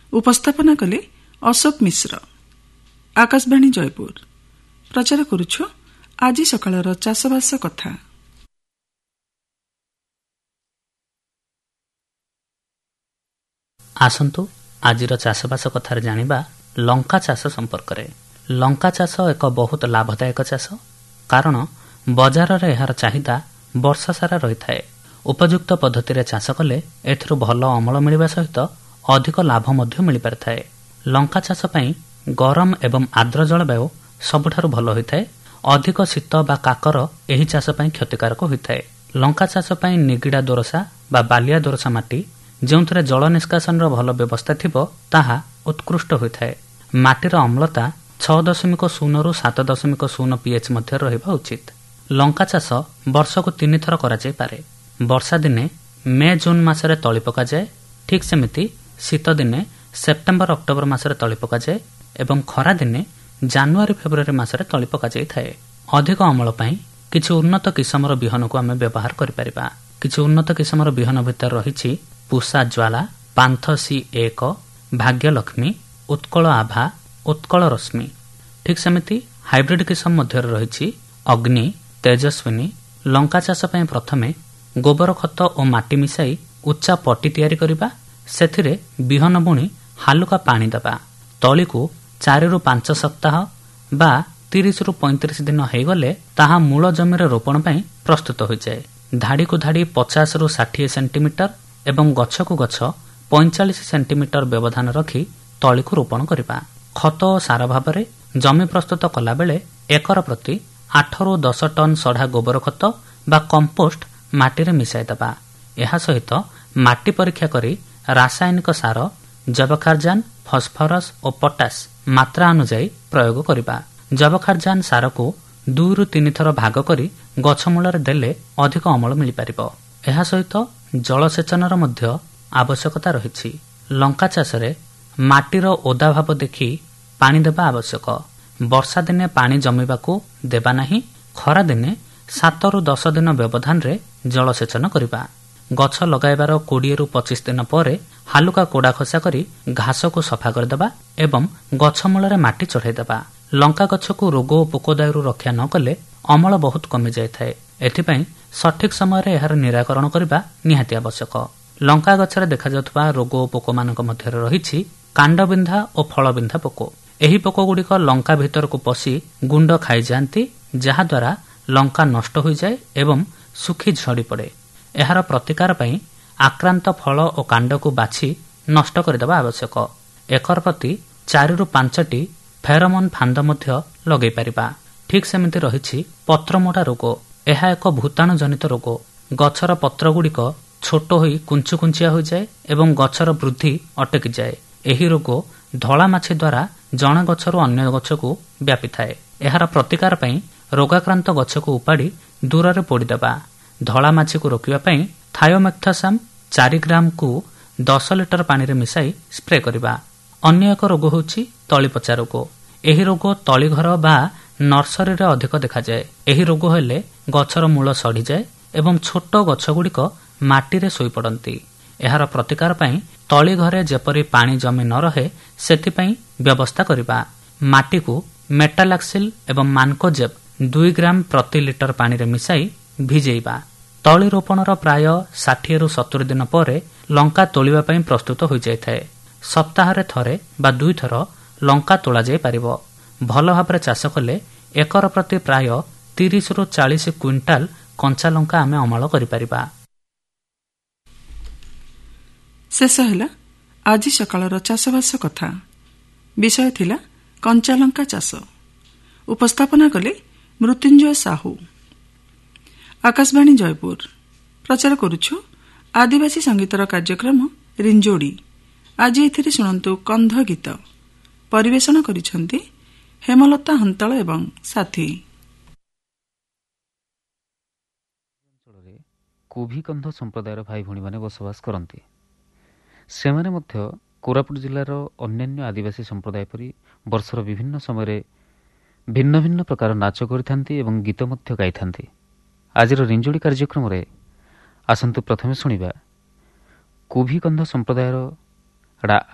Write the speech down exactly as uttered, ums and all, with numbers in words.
ଉପସ୍ଥାପନା କଲେ ଅଶୋକ ମିଶ୍ର। ଆକାଶବାଣୀ ଜୟପୁର ପ୍ରଚାର କରୁଛୁ ଆଜି ସକାଳର ଚାଷବାସ କଥା। ଆସନ୍ତୁ ଆଜିର ଚାଷବାସ କଥାରେ ଜାଣିବା ଲଙ୍କା ଚାଷ ସମ୍ପର୍କରେ। ଲଙ୍କା ଚାଷ ଏକ ବହୁତ ଲାଭଦାୟକ ଚାଷ, କାରଣ ବଜାରରେ ଏହାର ଚାହିଦା ବର୍ଷ ସାରା ରହିଥାଏ। ଉପଯୁକ୍ତ ପଦ୍ଧତିରେ ଚାଷ କଲେ ଏଥିରୁ ଭଲ ଅମଳ ମିଳିବା ସହିତ ଅଧିକ ଲାଭ ମଧ୍ୟ ମିଳିପାରିଥାଏ। ଲଙ୍କା ଚାଷ ପାଇଁ ଗରମ ଏବଂ ଆର୍ଦ୍ର ଜଳବାୟୁ ସବୁଠାରୁ ଭଲ ହୋଇଥାଏ। ଅଧିକ ଶୀତ ବା କାକର ଏହି ଚାଷ ପାଇଁ କ୍ଷତିକାରକ ହୋଇଥାଏ। ଲଙ୍କା ଚାଷ ପାଇଁ ନିଗିଡ଼ା ଦୋରସା ବା ବାଲିଆ ଦୋରସା ମାଟି, ଯେଉଁଥିରେ ଜଳ ନିଷ୍କାସନର ଭଲ ବ୍ୟବସ୍ଥା ଥିବ, ତାହା ଉତ୍କୃଷ୍ଟ ହୋଇଥାଏ। ମାଟିର ଅମ୍ଳତା ଛଅ ଦଶମିକ ଶୂନରୁ ସାତ ଦଶମିକ ଶୂନ ପିଏଚ୍ ମଧ୍ୟରେ ରହିବା ଉଚିତ। ଲଙ୍କା ଚାଷ ବର୍ଷକୁ ତିନି ଥର କରାଯାଇପାରେ। ବର୍ଷା ଦିନେ ମେ ଜୁନ୍ ମାସରେ ତଳି ପକାଯାଏ। ଠିକ୍ ସେମିତି ଶୀତ ଦିନେ ସେପ୍ଟେମ୍ବର ଅକ୍ଟୋବର ମାସରେ ତଳି ପକାଯାଏ ଏବଂ ଖରା ଦିନେ ଜାନୁଆରୀ ଫେବୃଆରୀ ମାସରେ ତଳି ପକାଯାଇଥାଏ। ଅଧିକ ଅମଳ ପାଇଁ କିଛି ଉନ୍ନତ କିସମର ବିହନକୁ ଆମେ ବ୍ୟବହାର କରିପାରିବା। କିଛି ଉନ୍ନତ କିସମର ବିହନ ଭିତରେ ରହିଛି ପୁଷା ଜ୍ୱାଳା, ପାନ୍ଥ ସି ଏକ, ଭାଗ୍ୟଲକ୍ଷ୍ମୀ, ଉତ୍କଳ ଆଭା, ଉତ୍କଳ ରଶ୍ମି। ଠିକ୍ ସେମିତି ହାଇବ୍ରିଡ୍ କିସମ ମଧ୍ୟରେ ରହିଛି ଅଗ୍ନି, ତେଜସ୍ୱିନୀ। ଲଙ୍କା ଚାଷ ପାଇଁ ପ୍ରଥମେ ଗୋବର ଖତ ଓ ମାଟି ମିଶାଇ ଉଚ୍ଚା ପଟି ତିଆରି କରିବା। ସେଥିରେ ବିହନ ବୁଣି ହାଲୁକା ପାଣି ଦେବା। ତଳିକୁ ଚାରିରୁ ପାଞ୍ଚ ସପ୍ତାହ ବା ତିରିଶରୁ ପଇଁତିରିଶ ଦିନ ହୋଇଗଲେ ତାହା ମୂଳ ଜମିରେ ରୋପଣ ପାଇଁ ପ୍ରସ୍ତୁତ ହୋଇଯାଏ। ଧାଡ଼ିକୁ ଧାଡ଼ି ପଚାଶରୁ ଷାଠିଏ ସେଣ୍ଟିମିଟର ଏବଂ ଗଛକୁ ଗଛ ପଇଁଚାଳିଶ ସେଣ୍ଟିମିଟର ବ୍ୟବଧାନ ରଖି ତଳିକୁ ରୋପଣ କରିବା। ଖତ ଓ ସାର ଭାବରେ ଜମି ପ୍ରସ୍ତୁତ କଲାବେଳେ ଏକର ପ୍ରତି ଆଠରୁ ଦଶ ଟନ୍ ସଢ଼ା ଗୋବର ଖତ ବା କମ୍ପୋଷ୍ଟ ମାଟିରେ ମିଶାଇ ଦେବା। ଏହା ସହିତ ମାଟି ପରୀକ୍ଷା କରି ରାସାୟନିକ ସାର ଯବକ୍ଷାରଜାନ, ଫସ୍ଫରସ୍ ଓ ପଟାସ ମାତ୍ରା ଅନୁଯାୟୀ ପ୍ରୟୋଗ କରିବା। ଯବକ୍ଷାରଜାନ ସାରକୁ ଦୁଇରୁ ତିନି ଥର ଭାଗ କରି ଗଛ ମୂଳରେ ଦେଲେ ଅଧିକ ଅମଳ ମିଳିପାରିବ। ଏହା ସହିତ ଜଳସେଚନର ମଧ୍ୟ ଆବଶ୍ୟକତା ରହିଛି। ଲଙ୍କା ଚାଷରେ ମାଟିର ଓଦା ଭାବ ଦେଖି ପାଣି ଦେବା ଆବଶ୍ୟକ। ବର୍ଷା ଦିନେ ପାଣି ଜମିବାକୁ ଦେବା ନାହିଁ। ଖରା ଦିନେ ସାତରୁ ଦଶ ଦିନ ବ୍ୟବଧାନରେ ଜଳସେଚନ କରିବା। ଗଛ ଲଗାଇବାର କୋଡ଼ିଏରୁ ପଚିଶ ଦିନ ପରେ ହାଲୁକା କୋଡ଼ା ଖସା କରି ଘାସକୁ ସଫା କରିଦେବା ଏବଂ ଗଛ ମୂଳରେ ମାଟି ଚଢ଼ାଇଦେବା। ଲଙ୍କା ଗଛକୁ ରୋଗ ଓ ପୋକ ଦାଉରୁ ରକ୍ଷା ନ କଲେ ଅମଳ ବହୁତ କମିଯାଇଥାଏ। ଏଥିପାଇଁ ସଠିକ୍ ସମୟରେ ଏହାର ନିରାକରଣ କରିବା ନିହାତି ଆବଶ୍ୟକ। ଲଙ୍କା ଗଛରେ ଦେଖାଯାଉଥିବା ରୋଗ ଓ ପୋକମାନଙ୍କ ମଧ୍ୟରେ ରହିଛି କାଣ୍ଡବିନ୍ଧା ଓ ଫଳବିନ୍ଧା ପୋକ। ଏହି ପୋକଗୁଡ଼ିକ ଲଙ୍କା ଭିତରକୁ ପଶି ଗୁଣ୍ଡ ଖାଇଯାଆନ୍ତି, ଯାହାଦ୍ୱାରା ଲଙ୍କା ନଷ୍ଟ ହୋଇଯାଏ ଏବଂ ଶୁଖି ଝଡ଼ି ପଡ଼େ। ଏହାର ପ୍ରତିକାର ପାଇଁ ଆକ୍ରାନ୍ତ ଫଳ ଓ କାଣ୍ଡକୁ ବାଛି ନଷ୍ଟ କରିଦେବା ଆବଶ୍ୟକ। ଏକର ପ୍ରତି ଚାରିରୁ ପାଞ୍ଚଟି ଫେରୋମୋନ୍ ଫାନ୍ଦ ମଧ୍ୟ ଲଗାଇ ପାରିବା। ଠିକ୍ ସେମିତି ରହିଛି ପତ୍ରମୋଡ଼ା ରୋଗ। ଏହା ଏକ ଭୂତାଣୁ ଜନିତ ରୋଗ। ଗଛର ପତ୍ରଗୁଡ଼ିକ ଛୋଟ ହୋଇ କୁଞ୍ଚୁ କୁଞ୍ଚିଆ ହୋଇଯାଏ ଏବଂ ଗଛର ବୃଦ୍ଧି ଅଟକିଯାଏ। ଏହି ରୋଗ ଧଳା ମାଛି ଦ୍ୱାରା ଜଣେ ଗଛରୁ ଅନ୍ୟ ଗଛକୁ ବ୍ୟାପିଥାଏ। ଏହାର ପ୍ରତିକାର ପାଇଁ ରୋଗାକ୍ରାନ୍ତ ଗଛକୁ ଉପାଡ଼ି ଦୂରରେ ପୋଡ଼ିଦେବା। ଧଳା ମାଛିକୁ ରୋକିବା ପାଇଁ ଥାୟୋମେକ୍ଥସାମ୍ ଚାରି ଗ୍ରାମକୁ ଦଶ ଲିଟର ପାଣିରେ ମିଶାଇ ସ୍ପ୍ରେ କରିବା। ଅନ୍ୟ ଏକ ରୋଗ ହେଉଛି ତଳିପଚା ରୋଗ। ଏହି ରୋଗ ତଳିଘର ବା ନର୍ସରୀରେ ଅଧିକ ଦେଖାଯାଏ। ଏହି ରୋଗ ହେଲେ ଗଛର ମୂଳ ସଢ଼ିଯାଏ ଏବଂ ଛୋଟ ଗଛଗୁଡ଼ିକ ମାଟିରେ ଶୋଇପଡ଼ନ୍ତି। ଏହାର ପ୍ରତିକାର ପାଇଁ ତଳି ଘରେ ଯେପରି ପାଣି ଜମି ନ ରହେ ସେଥିପାଇଁ ବ୍ୟବସ୍ଥା କରିବା। ମାଟିକୁ ମେଟାଲାକ୍ସିଲ୍ ଏବଂ ମାନକୋଜେବ୍ ଦୁଇ ଗ୍ରାମ ପ୍ରତି ଲିଟର ପାଣିରେ ମିଶାଇ ଭିଜେଇବା। ତଳି ରୋପଣର ପ୍ରାୟ ଷାଠିଏରୁ ସତୁରି ଦିନ ପରେ ଲଙ୍କା ତୋଳିବା ପାଇଁ ପ୍ରସ୍ତୁତ ହୋଇଯାଇଥାଏ। ସପ୍ତାହରେ ଥରେ ବା ଦୁଇଥର ଲଙ୍କା ତୋଳାଯାଇ ପାରିବ। ଭଲ ଭାବରେ ଚାଷ କଲେ ଏକର ପ୍ରତି ପ୍ରାୟ ତିରିଶରୁ ଚାଳିଶ କ୍ୱିଣ୍ଟାଲ କଞ୍ଚା ଲଙ୍କା ଆମେ ଅମଳ କରିପାରିବା। ଶେଷ ହେଲା ଆଜି ସକାଳର ଚାଷବାସ କଥା। ବିଷୟ ଥିଲା କଞ୍ଚାଲଙ୍କା ଚାଷ। ଉପସ୍ଥାପନା କଲେ ମୃତ୍ୟୁଞ୍ଜୟ ସାହୁ। ଆକାଶବାଣୀ ଜୟପୁର ପ୍ରଚାର କରୁଛୁ ଆଦିବାସୀ ସଙ୍ଗୀତର କାର୍ଯ୍ୟକ୍ରମ ରିଞ୍ଜୋଡ଼ି। ଆଜି ଏଥିରେ ଶୁଣନ୍ତୁ କନ୍ଧ ଗୀତ। ପରିବେଷଣ କରିଛନ୍ତି ହେମଲତା ହନ୍ତାଳ ଏବଂ ସାଥୀ। ଅଞ୍ଚଳରେ କୁଭିକନ୍ଧ ସମ୍ପ୍ରଦାୟର ଭାଇ ଭଉଣୀମାନେ ବସବାସ କରନ୍ତି। ସେମାନେ ମଧ୍ୟ କୋରାପୁଟ ଜିଲ୍ଲାର ଅନ୍ୟାନ୍ୟ ଆଦିବାସୀ ସମ୍ପ୍ରଦାୟ ପରି ବର୍ଷର ବିଭିନ୍ନ ସମୟରେ ଭିନ୍ନ ଭିନ୍ନ ପ୍ରକାର ନାଚ କରିଥାନ୍ତି ଏବଂ ଗୀତ ମଧ୍ୟ ଗାଇଥାନ୍ତି। ଆଜିର ରିଞ୍ଜୋଡ଼ି କାର୍ଯ୍ୟକ୍ରମରେ ଆସନ୍ତୁ ପ୍ରଥମେ ଶୁଣିବା କୁଭିକନ୍ଧ ସମ୍ପ୍ରଦାୟର